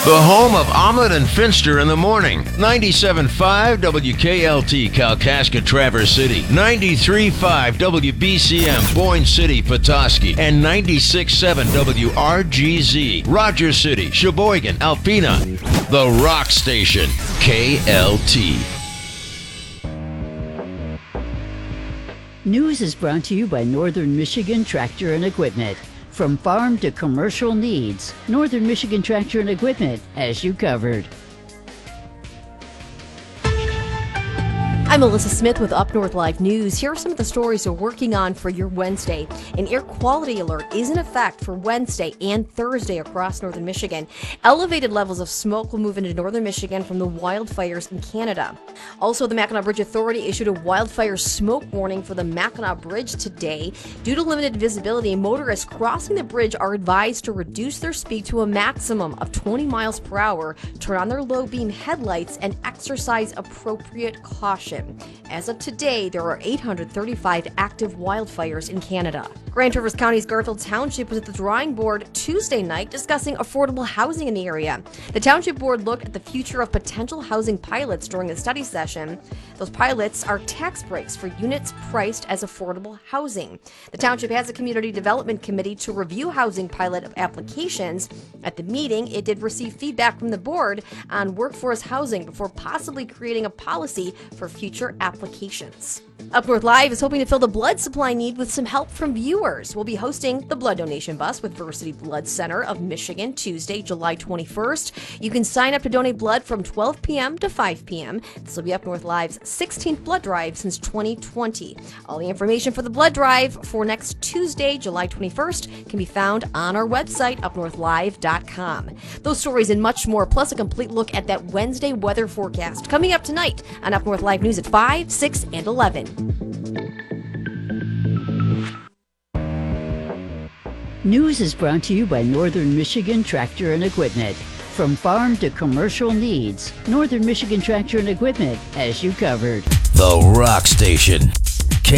The home of Omelet and Finster in the morning. 97.5 WKLT Kalkaska Traverse City. 93.5 WBCM Boyne City Petoskey. And 96.7 WRGZ Rogers City, Sheboygan, Alpena. The Rock Station. KLT. News is brought to you by Northern Michigan Tractor and Equipment. From farm to commercial needs, Northern Michigan Tractor and Equipment has you covered. I'm Melissa Smith with Up North Live News. Here are some of the stories we're working on for your Wednesday. An air quality alert is in effect for Wednesday and Thursday across northern Michigan. Elevated levels of smoke will move into northern Michigan from the wildfires in Canada. Also, the Mackinac Bridge Authority issued a wildfire smoke warning for the Mackinac Bridge today. Due to limited visibility, motorists crossing the bridge are advised to reduce their speed to a maximum of 20 miles per hour, turn on their low beam headlights, and exercise appropriate caution. As of today, there are 835 active wildfires in Canada. Grand Traverse County's Garfield Township was at the drawing board Tuesday night discussing affordable housing in the area. The Township Board looked at the future of potential housing pilots during the study session. Those pilots are tax breaks for units priced as affordable housing. The Township has a community development committee to review housing pilot applications. At the meeting, it did receive feedback from the board on workforce housing before possibly creating a policy for future applications. Up North Live is hoping to fill the blood supply need with some help from viewers. We'll be hosting the blood donation bus with Versity Blood Center of Michigan Tuesday, July 21st. You can sign up to donate blood from 12 p.m. to 5 p.m. This will be Up North Live's 16th blood drive since 2020. All the information for the blood drive for next Tuesday, July 21st can be found on our website, upnorthlive.com. Those stories and much more, plus a complete look at that Wednesday weather forecast coming up tonight on Up North Live News at 5, 6, and 11. News is brought to you by Northern Michigan Tractor and Equipment. From farm to commercial needs, Northern Michigan Tractor and Equipment has you covered. The Rock Station.